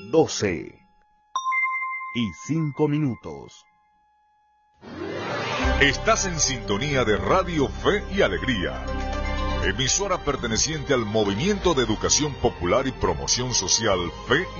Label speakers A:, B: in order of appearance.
A: 12:05.
B: Estás en sintonía de Radio Fe y Alegría, emisora perteneciente al Movimiento de Educación Popular y Promoción Social Fe